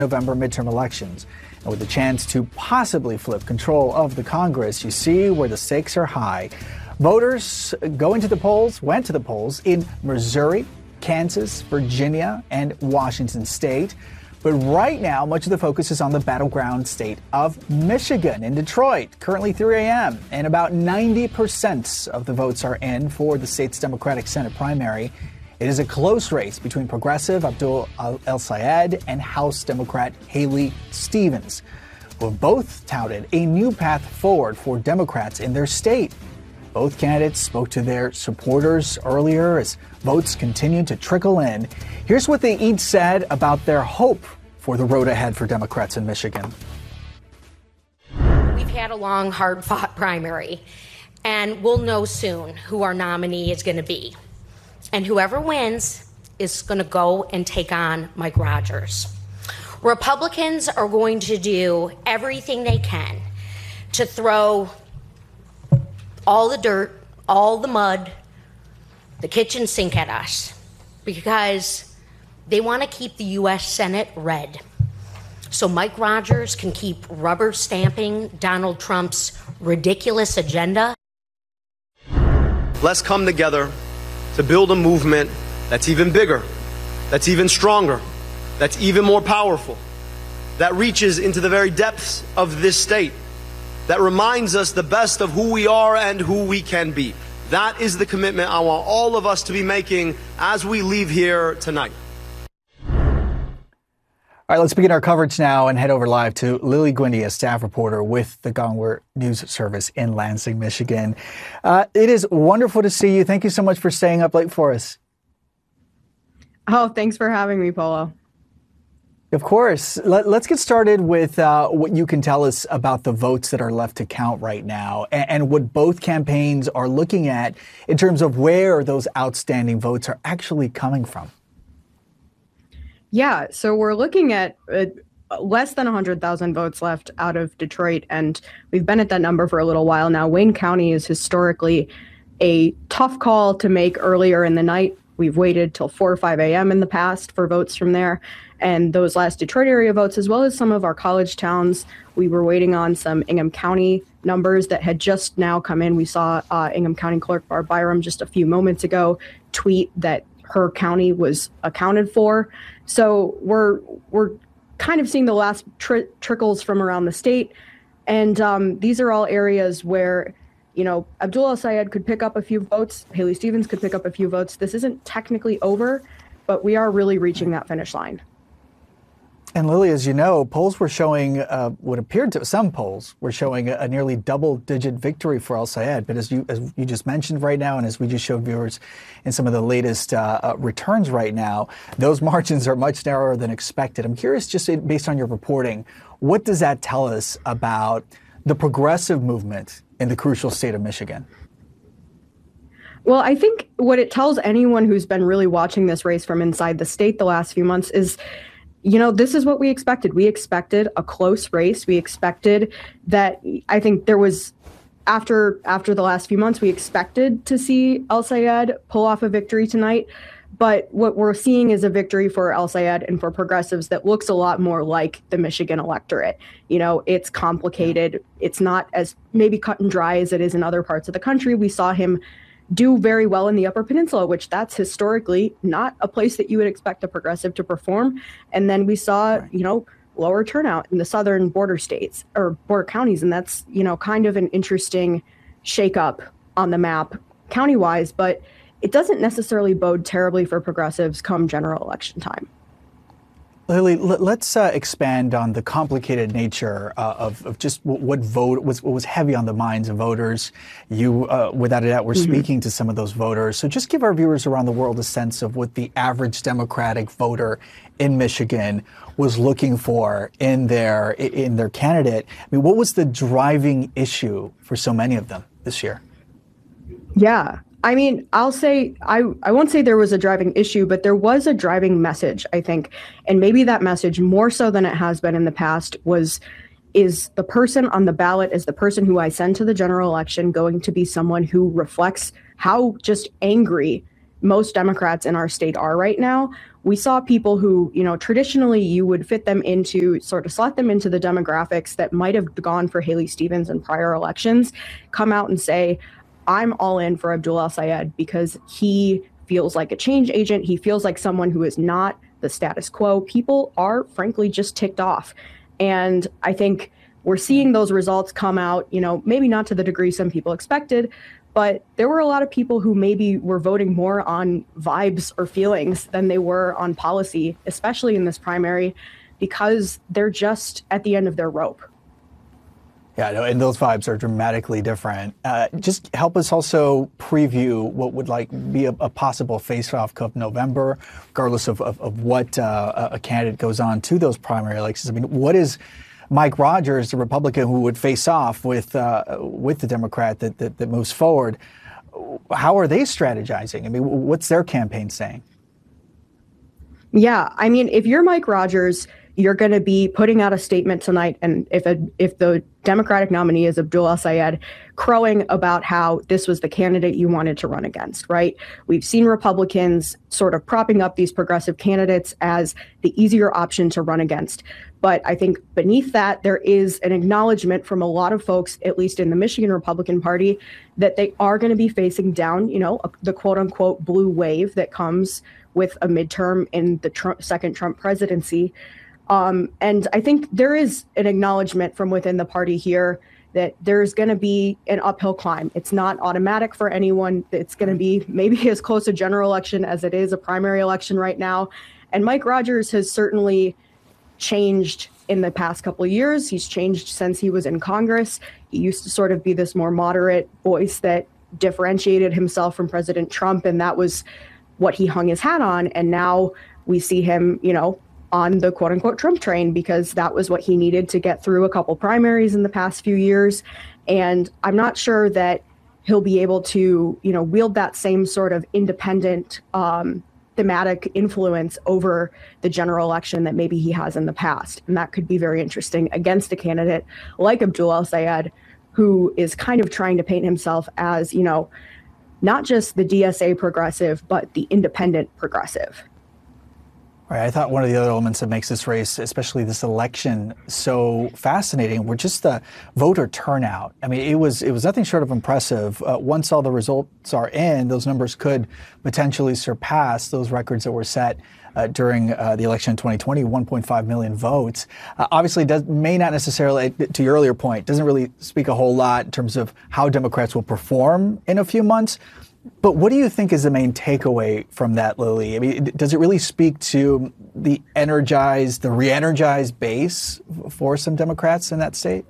November midterm elections. And with the chance to possibly flip control of the Congress, you see where the stakes are high. Voters went to the polls in Missouri, Kansas, Virginia, and Washington state. But right now, much of the focus is on the battleground state of Michigan in Detroit, currently 3 a.m. And about 90% of the votes are in for the state's Democratic Senate primary. It is a close race between progressive Abdul El-Sayed and House Democrat Haley Stevens, who have both touted a new path forward for Democrats in their state. Both candidates spoke to their supporters earlier as votes continue to trickle in. Here's what they each said about their hope for the road ahead for Democrats in Michigan. We've had a long, hard-fought primary, and we'll know soon who our nominee is going to be. And whoever wins is going to go and take on Mike Rogers. Republicans are going to do everything they can to throw all the dirt, all the mud, the kitchen sink at us, because they want to keep the U.S. Senate red. So Mike Rogers can keep rubber stamping Donald Trump's ridiculous agenda. Let's come together to build a movement that's even bigger, that's even stronger, that's even more powerful, that reaches into the very depths of this state, that reminds us the best of who we are and who we can be. That is the commitment I want all of us to be making as we leave here tonight. All right, let's begin our coverage now and head over live to Lily Gwindy, a staff reporter with the Gongwer News Service in Lansing, Michigan. It is wonderful to see you. Thank you so much for staying up late for us. Oh, thanks for having me, Polo. Of course. Let's get started with what you can tell us about the votes that are left to count right now and what both campaigns are looking at in terms of where those outstanding votes are actually coming from. Yeah, so we're looking at less than 100,000 votes left out of Detroit, and we've been at that number for a little while now. Wayne County is historically a tough call to make earlier in the night. We've waited till 4 or 5 a.m. in the past for votes from there. And those last Detroit area votes, as well as some of our college towns, we were waiting on some Ingham County numbers that had just now come in. We saw Ingham County Clerk Barb Byram just a few moments ago tweet that her county was accounted for. So we're kind of seeing the last trickles from around the state. And these are all areas where, you know, Abdul El-Sayed could pick up a few votes. Haley Stevens could pick up a few votes. This isn't technically over, but we are really reaching that finish line. And Lily, as you know, polls were showing what appeared to some polls were showing a nearly double-digit victory for El-Sayed. But as you just mentioned right now, and as we just showed viewers in some of the latest returns right now, those margins are much narrower than expected. I'm curious, just based on your reporting, what does that tell us about the progressive movement in the crucial state of Michigan? Well, I think what it tells anyone who's been really watching this race from inside the state the last few months is, you know, this is what we expected. We expected a close race. We expected that. I think there was, after the last few months, we expected to see El-Sayed pull off a victory tonight. But what we're seeing is a victory for El-Sayed and for progressives that looks a lot more like the Michigan electorate. You know, it's complicated. It's not as maybe cut and dry as it is in other parts of the country. We saw him do very well in the Upper Peninsula, which that's historically not a place that you would expect a progressive to perform. And then we saw, you know, lower turnout in the southern border states or border counties. And that's, you know, kind of an interesting shakeup on the map county-wise, but it doesn't necessarily bode terribly for progressives come general election time. Lily, let's expand on the complicated nature of just what was heavy on the minds of voters. You, without a doubt, were speaking to some of those voters. So just give our viewers around the world a sense of what the average Democratic voter in Michigan was looking for in their candidate. I mean, what was the driving issue for so many of them this year? Yeah. I mean, I'll say, I won't say there was a driving issue, but there was a driving message, I think. And maybe that message, more so than it has been in the past, is the person on the ballot, is the person who I send to the general election going to be someone who reflects how just angry most Democrats in our state are right now. We saw people who, traditionally you would fit them into, sort of slot them into the demographics that might have gone for Haley Stevens in prior elections, come out and say, I'm all in for Abdul El-Sayed because he feels like a change agent. He feels like someone who is not the status quo. People are frankly just ticked off. And I think we're seeing those results come out, maybe not to the degree some people expected, but there were a lot of people who maybe were voting more on vibes or feelings than they were on policy, especially in this primary, because they're just at the end of their rope. Yeah, no, and those vibes are dramatically different. Just help us also preview what would be a possible face-off come November, regardless of what a candidate goes on to those primary elections. I mean, what is Mike Rogers, the Republican who would face off with the Democrat that moves forward? How are they strategizing? I mean, what's their campaign saying? Yeah, I mean, if you're Mike Rogers, you're going to be putting out a statement tonight, and if the Democratic nominee is Abdul El-Sayed, crowing about how this was the candidate you wanted to run against, right? We've seen Republicans sort of propping up these progressive candidates as the easier option to run against. But I think beneath that, there is an acknowledgement from a lot of folks, at least in the Michigan Republican Party, that they are going to be facing down, the quote unquote blue wave that comes with a midterm in the second Trump presidency. And I think there is an acknowledgement from within the party here that there's going to be an uphill climb. It's not automatic for anyone. It's going to be maybe as close a general election as it is a primary election right now. And Mike Rogers has certainly changed in the past couple of years. He's changed since he was in Congress. He used to sort of be this more moderate voice that differentiated himself from President Trump, and that was what he hung his hat on. And now we see him, on the quote unquote Trump train, because that was what he needed to get through a couple primaries in the past few years. And I'm not sure that he'll be able to, wield that same sort of independent thematic influence over the general election that maybe he has in the past. And that could be very interesting against a candidate like Abdul El-Sayed, who is kind of trying to paint himself as, not just the DSA progressive, but the independent progressive. Right. I thought one of the other elements that makes this race, especially this election, so fascinating were just the voter turnout. I mean, it was nothing short of impressive. Once all the results are in, those numbers could potentially surpass those records that were set during the election in 2020, 1.5 million votes. Obviously, may not necessarily, to your earlier point, doesn't really speak a whole lot in terms of how Democrats will perform in a few months. But what do you think is the main takeaway from that, Lily? I mean, does it really speak to the re-energized base for some Democrats in that state?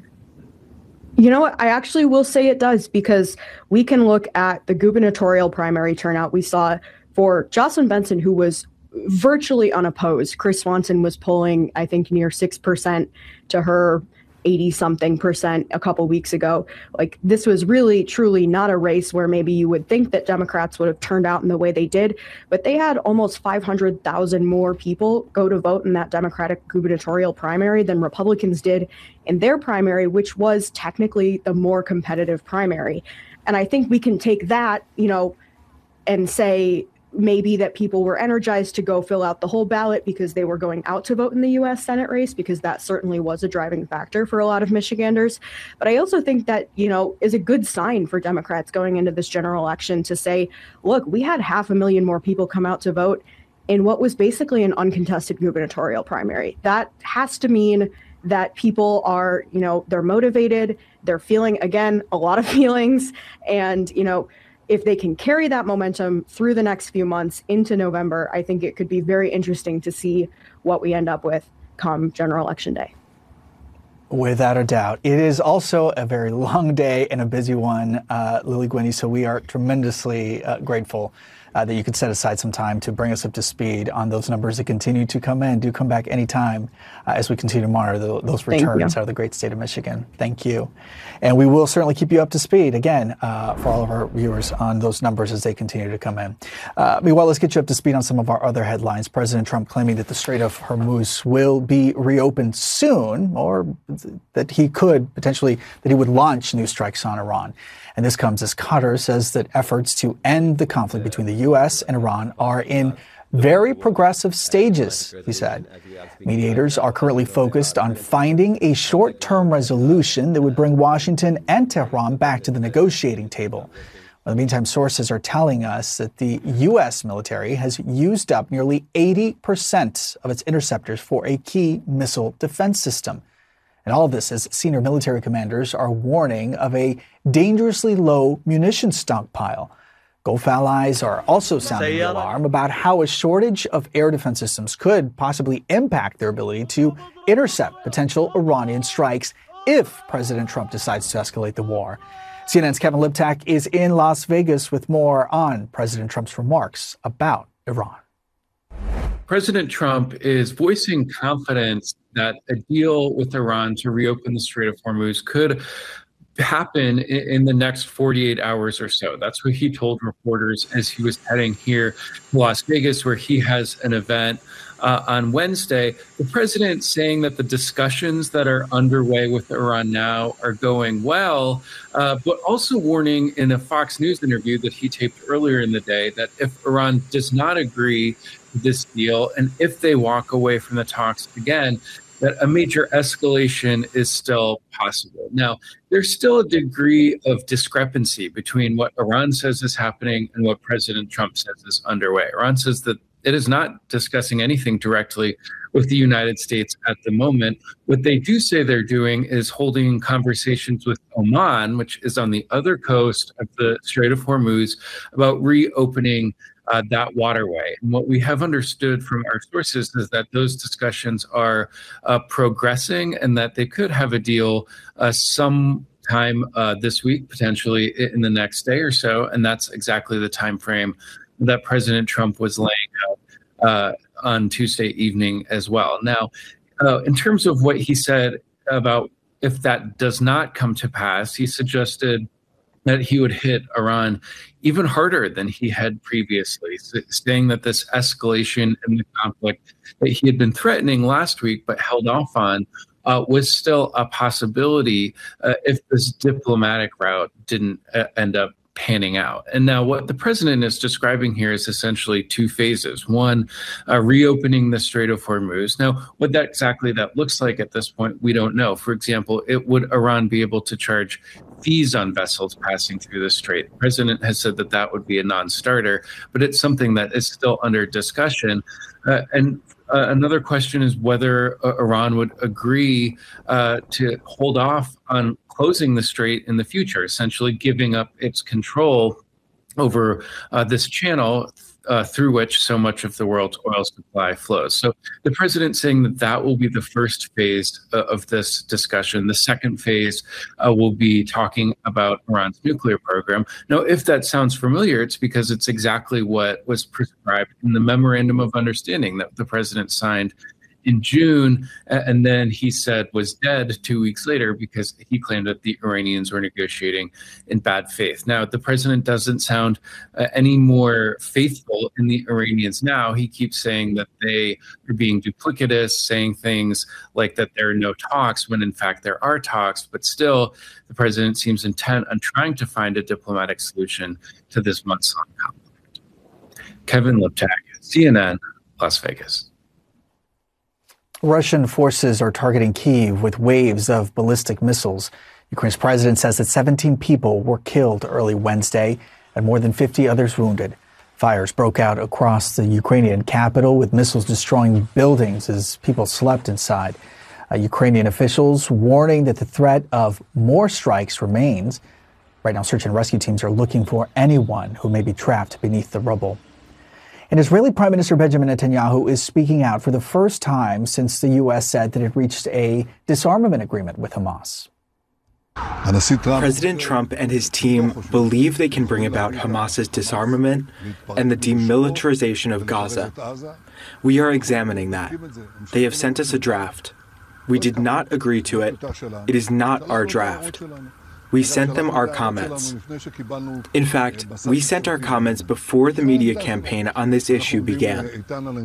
You know what? I actually will say it does, because we can look at the gubernatorial primary turnout we saw for Jocelyn Benson, who was virtually unopposed. Chris Swanson was polling, I think, near 6% to her 80-something% a couple weeks ago. Like, this was really, truly not a race where maybe you would think that Democrats would have turned out in the way they did, but they had almost 500,000 more people go to vote in that Democratic gubernatorial primary than Republicans did in their primary, which was technically the more competitive primary. And I think we can take that, and say maybe that people were energized to go fill out the whole ballot because they were going out to vote in the U.S. Senate race, because that certainly was a driving factor for a lot of Michiganders. But I also think that, is a good sign for Democrats going into this general election to say, look, we had 500,000 more people come out to vote in what was basically an uncontested gubernatorial primary. That has to mean that people are, they're motivated, they're feeling, again, a lot of feelings, and, if they can carry that momentum through the next few months into November, I think it could be very interesting to see what we end up with come general election day. Without a doubt. It is also a very long day and a busy one, Lily Guiney, so we are tremendously grateful that you could set aside some time to bring us up to speed on those numbers that continue to come in. Do come back anytime as we continue to monitor those returns out of the great state of Michigan. Thank you. And we will certainly keep you up to speed, again, for all of our viewers on those numbers as they continue to come in. Meanwhile, let's get you up to speed on some of our other headlines. President Trump claiming that the Strait of Hormuz will be reopened soon, or that he could potentially, that he would launch new strikes on Iran. And this comes as Qatar says that efforts to end the conflict between the U.S. and Iran are in very progressive stages, he said. Mediators are currently focused on finding a short-term resolution that would bring Washington and Tehran back to the negotiating table. In the meantime, sources are telling us that the U.S. military has used up nearly 80% of its interceptors for a key missile defense system. And all of this as senior military commanders are warning of a dangerously low munition stockpile. Gulf allies are also sounding the alarm about how a shortage of air defense systems could possibly impact their ability to intercept potential Iranian strikes if President Trump decides to escalate the war. CNN's Kevin Liptak is in Las Vegas with more on President Trump's remarks about Iran. President Trump is voicing confidence that a deal with Iran to reopen the Strait of Hormuz could happen in the next 48 hours or so. That's what he told reporters as he was heading here to Las Vegas, where he has an event on Wednesday. The president saying that the discussions that are underway with Iran now are going well, but also warning in a Fox News interview that he taped earlier in the day that if Iran does not agree to this deal, and if they walk away from the talks again, that a major escalation is still possible. Now, there's still a degree of discrepancy between what Iran says is happening and what President Trump says is underway. Iran says that it is not discussing anything directly with the United States at the moment. What they do say they're doing is holding conversations with Oman, which is on the other coast of the Strait of Hormuz, about reopening that waterway. And what we have understood from our sources is that those discussions are progressing and that they could have a deal sometime this week, potentially in the next day or so. And that's exactly the time frame that President Trump was laying out on Tuesday evening as well. Now, in terms of what he said about if that does not come to pass, he suggested that he would hit Iran even harder than he had previously, saying that this escalation in the conflict that he had been threatening last week but held off on was still a possibility if this diplomatic route didn't end up panning out. And now what the president is describing here is essentially two phases. One, reopening the Strait of Hormuz. Now, what that exactly that looks like at this point, we don't know. For example, would Iran be able to charge fees on vessels passing through the strait? The president has said that that would be a non-starter, but it's something that is still under discussion. Another question is whether Iran would agree to hold off on closing the strait in the future, essentially giving up its control over this channel through which so much of the world's oil supply flows. So the president saying that that will be the first phase of this discussion. The second phase will be talking about Iran's nuclear program. Now, if that sounds familiar, it's because it's exactly what was prescribed in the Memorandum of Understanding that the president signed in June, and then he said was dead 2 weeks later because he claimed that the Iranians were negotiating in bad faith. Now, the president doesn't sound any more faithful in the Iranians now. He keeps saying that they are being duplicitous, saying things like that there are no talks when in fact there are talks, but still the president seems intent on trying to find a diplomatic solution to this months-long conflict. Kevin Liptak, CNN, Las Vegas. Russian forces are targeting Kyiv with waves of ballistic missiles. Ukraine's president says that 17 people were killed early Wednesday and more than 50 others wounded. Fires broke out across the Ukrainian capital, with missiles destroying buildings as people slept inside. Ukrainian officials warning that the threat of more strikes remains. Right now, search and rescue teams are looking for anyone who may be trapped beneath the rubble. And Israeli Prime Minister Benjamin Netanyahu is speaking out for the first time since the U.S. said that it reached a disarmament agreement with Hamas. President Trump and his team believe they can bring about Hamas's disarmament and the demilitarization of Gaza. We are examining that. They have sent us a draft. We did not agree to it. It is not our draft. We sent them our comments. In fact, we sent our comments before the media campaign on this issue began.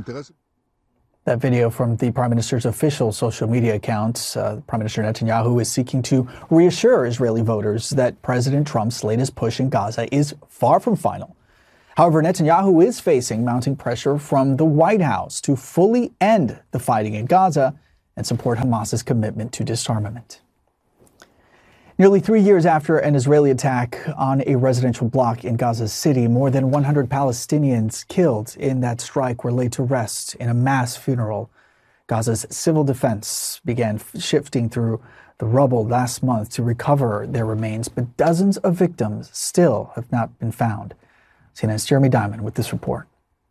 That video from the Prime Minister's official social media accounts. Prime Minister Netanyahu is seeking to reassure Israeli voters that President Trump's latest push in Gaza is far from final. However, Netanyahu is facing mounting pressure from the White House to fully end the fighting in Gaza and support Hamas's commitment to disarmament. Nearly 3 years after an Israeli attack on a residential block in Gaza City, more than 100 Palestinians killed in that strike were laid to rest in a mass funeral. Gaza's civil defense began shifting through the rubble last month to recover their remains, but dozens of victims still have not been found. CNN's Jeremy Diamond with this report.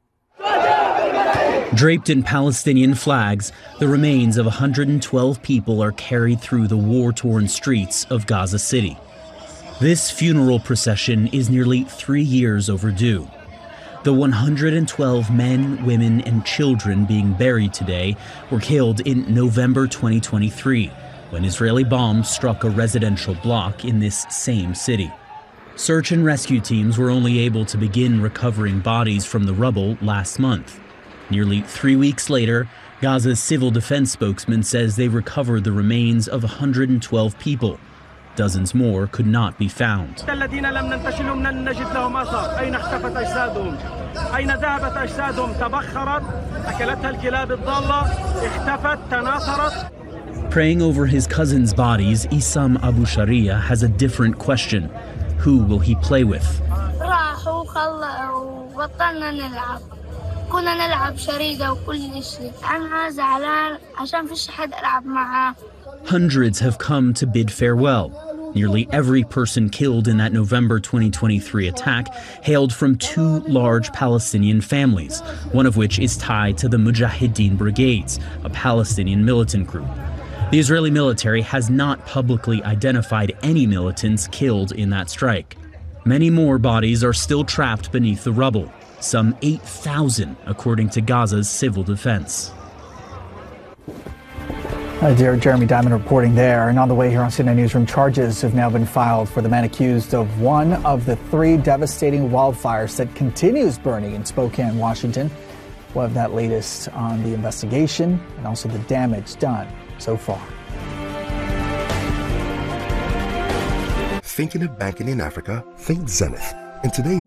Draped in Palestinian flags, the remains of 112 people are carried through the war-torn streets of Gaza City. This funeral procession is nearly 3 years overdue. The 112 men, women, and children being buried today were killed in November 2023, when Israeli bombs struck a residential block in this same city. Search and rescue teams were only able to begin recovering bodies from the rubble last month. Nearly 3 weeks later, Gaza's civil defense spokesman says they recovered the remains of 112 people. Dozens more could not be found. Praying over his cousin's bodies, Issam Abu Sharia has a different question. Who will he play with? Hundreds have come to bid farewell. Nearly every person killed in that November 2023 attack hailed from 2 large Palestinian families, one of which is tied to the Mujahideen Brigades, a Palestinian militant group. The Israeli military has not publicly identified any militants killed in that strike. Many more bodies are still trapped beneath the rubble, some 8,000 according to Gaza's civil defense. Jeremy Diamond reporting there. And on the way here on CNN Newsroom, charges have now been filed for the man accused of one of the 3 devastating wildfires that continues burning in Spokane, Washington. We'll have that latest on the investigation and also the damage done so far. Thinking of banking in Africa? Think Zenith. And today,